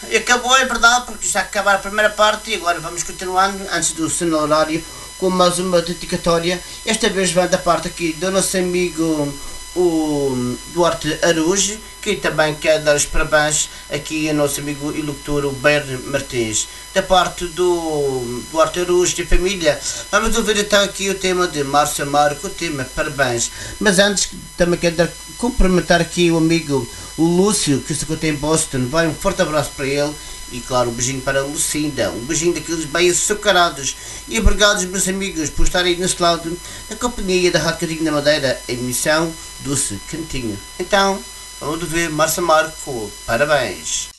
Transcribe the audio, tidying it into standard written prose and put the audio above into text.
acabou, é verdade, porque está a acabar a primeira parte e agora vamos continuando, antes do seu horário, com mais uma dedicatória. Esta vez vai da parte aqui do nosso amigo o Duarte Araújo, que também quer dar os parabéns aqui ao nosso amigo e locutor o Bernie Martins. Da parte do Duarte Araújo e família, vamos ouvir então aqui o tema de Márcio Amaro, com o tema parabéns. Mas antes também quero cumprimentar aqui o amigo o Lúcio, que se encontra em Boston. Vai um forte abraço para ele. E claro, um beijinho para a Lucinda, um beijinho daqueles bem açucarados. E obrigado, meus amigos, por estarem neste lado, na companhia da Rádio Cantinho da Madeira, emissão Doce Cantinho. Então, vamos ver Márcio Marco, parabéns.